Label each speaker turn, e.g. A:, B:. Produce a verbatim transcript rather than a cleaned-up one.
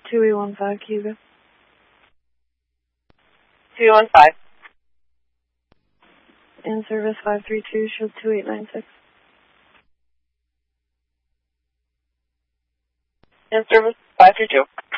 A: two eight one five, Cuba.
B: two eight one five.
A: In service five three two, show two eight nine six.
B: In service five three two.